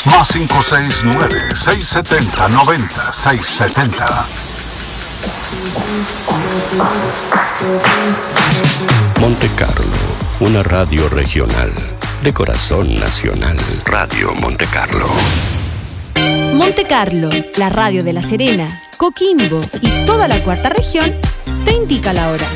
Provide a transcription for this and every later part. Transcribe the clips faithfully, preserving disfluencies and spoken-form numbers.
Más cinco seis nueve, seis siete cero, nueve cero seis siete cero. Monte Carlo, una radio regional de corazón nacional. Radio Monte Carlo. Monte Carlo, la radio de La Serena, Coquimbo y toda la cuarta región, te indica la hora.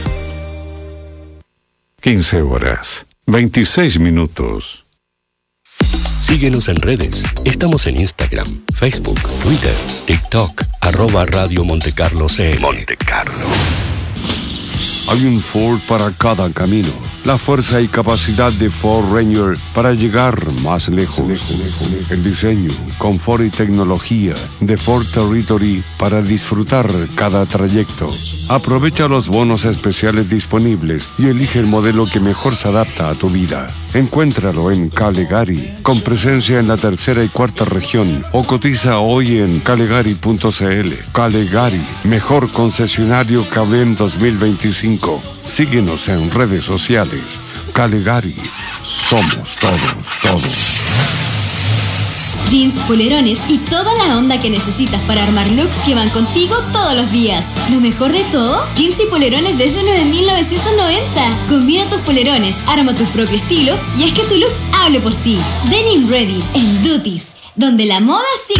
quince horas, veintiséis minutos. Síguenos en redes. Estamos en Instagram, Facebook, Twitter, TikTok, arroba Radio Monte Carlo C L. Monte Carlo. Hay un Ford para cada camino. La fuerza y capacidad de Ford Ranger para llegar más lejos. El diseño, confort y tecnología de Ford Territory para disfrutar cada trayecto. Aprovecha los bonos especiales disponibles y elige el modelo que mejor se adapta a tu vida. Encuéntralo en Calegari, con presencia en la tercera y cuarta región, o cotiza hoy en calegari punto c l. Calegari, mejor concesionario C A V E M dos mil veinticinco. Síguenos en redes sociales. Calegari, somos todos, todos. Jeans, polerones y toda la onda que necesitas para armar looks que van contigo todos los días. Lo mejor de todo, jeans y polerones desde nueve mil novecientos noventa. Combina tus polerones, arma tu propio estilo y haz que tu look hable por ti. Denim Ready en Duties, donde la moda sí